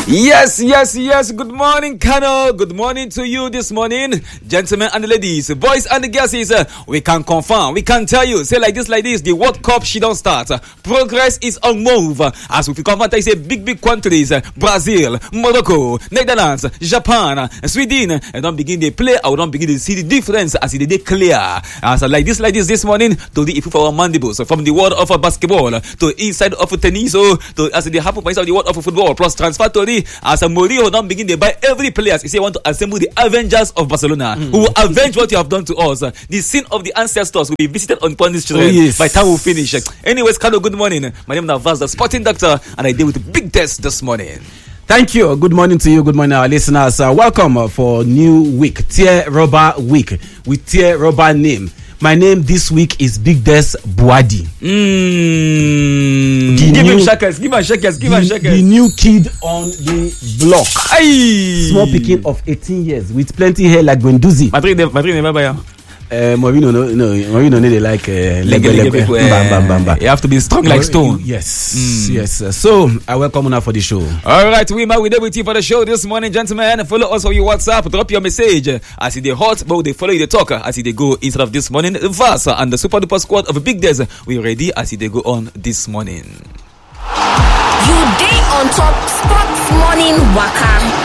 Yes. Good morning, Kano. Good morning to you this morning, gentlemen and ladies, boys and girls. We can confirm, we can tell you, say like this, the World Cup, she don't start. Progress is on move. As we confirm, I say big countries, Brazil, Morocco, Netherlands, Japan, Sweden, and don't begin to play, I don't begin to see the difference as it is clear. As like this morning, to the effect of our mandibles, from the world of basketball to inside of tennis, to as the half of the world of football, plus transfer to the as a Mourinho don't begin to buy every player. He say want to assemble the Avengers of Barcelona who will avenge what you have done to us. The sin of the ancestors will be visited upon these children by time we finish. Anyways, Carlo, good morning. My name is Navaz, the sporting doctor, and I deal with Big Test this morning. Thank you. Good morning to you. Good morning, our listeners. Welcome for new week, Tier Rubber Week with Tier Rubber name. My name this week is Big Des Buadi. Give him shakers. The new kid on the block. Aye. Small picking of 18 years with plenty hair like Gwenduzi. Madrid never buy. Mourinho no they like you have to be strong like stone. Yes. So I welcome you for the show. All right, we there with you for the show this morning, gentlemen. Follow us on your WhatsApp. Drop your message as they hot, but they follow you the talker as they go instead of this morning. Vasa and the super duper squad of Big Des, we ready as they go on this morning. You day on top sports morning waka.